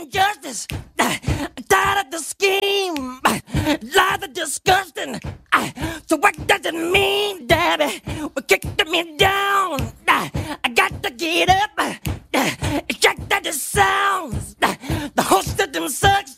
injustice. Tired of the scheme. Lies are disgusting. So what does it mean, Daddy? Well, kicking me down. I got to get up. Check that it sounds. The whole system sucks.